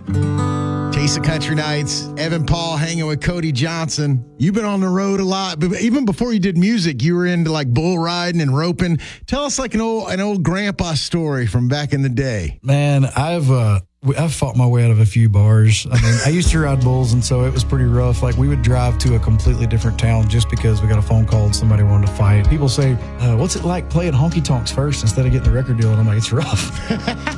Taste of Country Nights, Evan Paul hanging with Cody Johnson. You've been on the road a lot, but even before you did music, you were into like bull riding and roping. Tell us like an old grandpa story from back in the day. Man, I've fought my way out of a few bars. I mean, I used to ride bulls, and so it was pretty rough. Like, we would drive to a completely different town just because we got a phone call and somebody wanted to fight. People say, what's it like playing honky tonks first instead of getting the record deal? And I'm like, it's rough.